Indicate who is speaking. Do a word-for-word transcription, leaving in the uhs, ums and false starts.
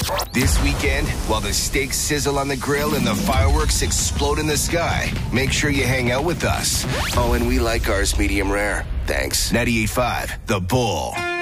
Speaker 1: This weekend, while the steaks sizzle on the grill and the fireworks explode in the sky, make sure you hang out with us. Oh, and we like ours medium rare. Thanks. ninety-eight point five, The Bull.